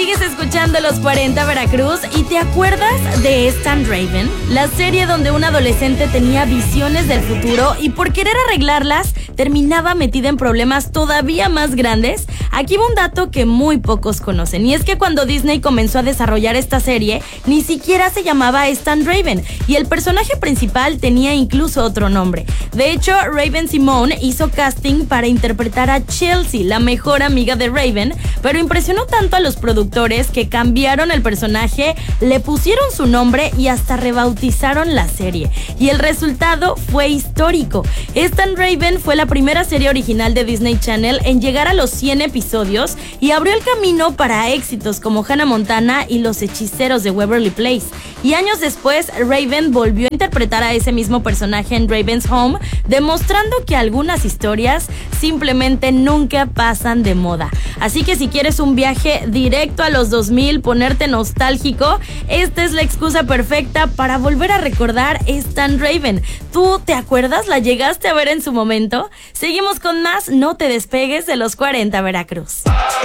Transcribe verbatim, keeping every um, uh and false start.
Sigues escuchando Los cuarenta Veracruz y ¿te acuerdas de Stan Raven? La serie donde un adolescente tenía visiones del futuro y por querer arreglarlas terminaba metida en problemas todavía más grandes. Aquí va un dato que muy pocos conocen y es que cuando Disney comenzó a desarrollar esta serie ni siquiera se llamaba Stan Raven y el personaje principal tenía incluso otro nombre. De hecho, Raven-Symoné hizo casting para interpretar a Chelsea, la mejor amiga de Raven, pero impresionó tanto a los productores que cambiaron el personaje, le pusieron su nombre y hasta rebautizaron la serie. Y el resultado fue histórico. Stan Raven fue la primera serie original de Disney Channel en llegar a los cien episodios y abrió el camino para éxitos como Hannah Montana y Los hechiceros de Waverly Place. Y años después, Raven volvió a interpretar a ese mismo personaje en Raven's Home, demostrando que algunas historias simplemente nunca pasan de moda. Así que si quieres un viaje directo a los dos mil, ponerte nostálgico, esta es la excusa perfecta para volver a recordar Stan Raven. ¿Tú te acuerdas? ¿La llegaste a ver en su momento? Seguimos con más, no te despegues de Los cuarenta Veracruz.